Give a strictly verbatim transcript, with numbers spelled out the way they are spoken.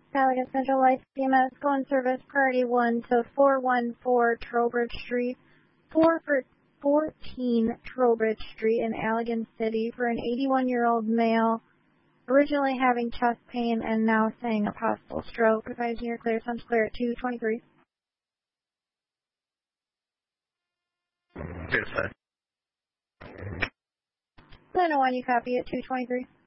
Allegan Central Life C M S, go in service priority one to four one four Trowbridge Street, four fourteen Trowbridge Street in Allegan City for an eighty-one-year-old male, originally having chest pain and now saying a possible stroke. Advising you're clear, sounds clear at two twenty-three. Yes, sir. Let know when you copy at two twenty-three.